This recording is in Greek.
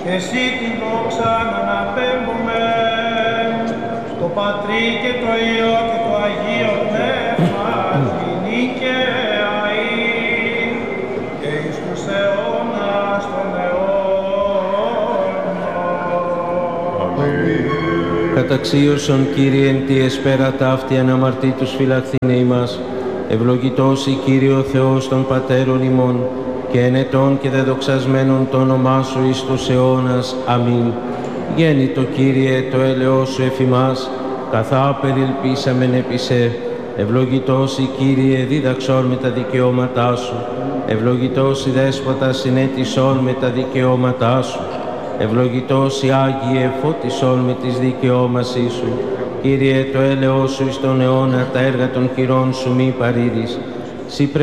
και εσύ την δόξα να αναπέμπουμε στο Πατρί και το Υιό και το Αγίο Πνεύμα γινή και αεί και εις τους αιώνας των αιώνων. Καταξίωσον, Κύριε, εν τη εσπέρα ταύτη αναμαρτήτους φυλαχθήνε ημάς, ευλογητός η Κύριε ο Θεός των Πατέρων ημών, και ενετών και δεδοξασμένων το όνομά Σου εις τους αιώνας. Αμήν. Γέννητο, Κύριε, το έλεος Σου εφ' ημάς, καθά περιλπίσαμεν επί σε. Ευλογητός η Κύριε, δίδαξόν με τα δικαιώματά Σου. Ευλογητός η Δέσποτα, συνέτησόν με τα δικαιώματά Σου. Ευλογητός η Άγιε, φώτισόν με τις δικαιώμασή Σου. Κύριε, το έλεος Σου εις τον αιώνα, τα έργα των χειρών Σου μη παρήδεις.